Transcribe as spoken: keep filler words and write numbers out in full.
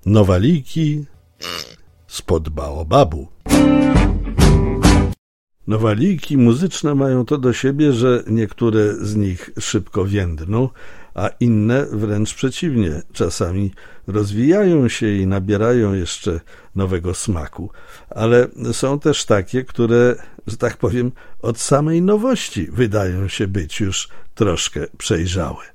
Nowaliki spod baobabu. Nowaliki muzyczne mają to do siebie, że niektóre z nich szybko więdną, a inne wręcz przeciwnie, czasami rozwijają się i nabierają jeszcze nowego smaku. Ale są też takie, które, że tak powiem, od samej nowości wydają się być już troszkę przejrzałe.